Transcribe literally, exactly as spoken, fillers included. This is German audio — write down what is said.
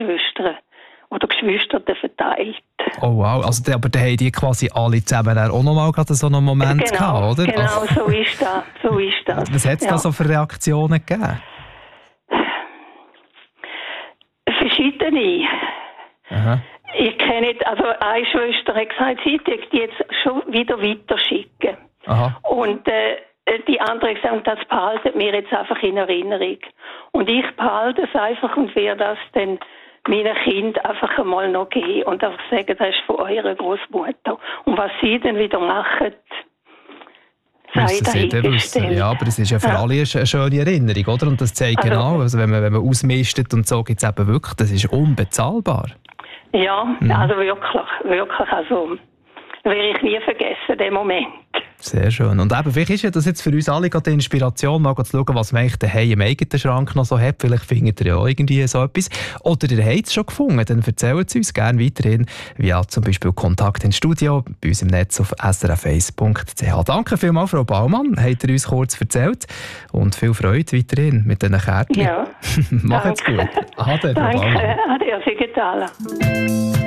Schwestern oder Geschwister verteilt. Oh wow, also, aber dann haben die quasi alle zusammen auch noch mal gerade so einen Moment genau, gehabt, oder? Genau, Ach. so ist das. So ist das. Was hat es ja. da so für Reaktionen gegeben? Verschiedene. Aha. Ich kenne, also eine Schwester hat gesagt, sie wird die jetzt schon wieder weiterschicken. Aha. Und äh, die andere hat gesagt, das behalten wir jetzt einfach in Erinnerung. Und ich behalte es einfach und werde das dann meinen Kindern einfach einmal noch geben und einfach sagen, das ist von eurer Großmutter. Und was sie dann wieder machen, sei dahingestellt. Ja, aber es ist ja für ja. alle eine schöne Erinnerung, oder? Und das zeigt also, genau, also wenn man, wenn man ausmistet und so, gibt es eben wirklich, das ist unbezahlbar. Ja, mhm. also wirklich, wirklich, also werde ich nie vergessen, den Moment. Sehr schön. Und eben, vielleicht ist ja das jetzt für uns alle gerade die Inspiration, mal zu schauen, was man eigentlich daheim im eigenen Schrank noch so hat. Vielleicht findet ihr ja auch irgendwie so etwas. Oder ihr habt es schon gefunden, dann erzählt es uns gerne weiterhin via zum Beispiel Kontakt ins Studio, bei uns im Netz auf s r f eins punkt c h. Danke vielmals, Frau Baumann, habt ihr uns kurz erzählt. Und viel Freude weiterhin mit diesen Kärtchen. Ja. Macht's gut. Ade, Frau Baumann. Danke, ade, Sigitala.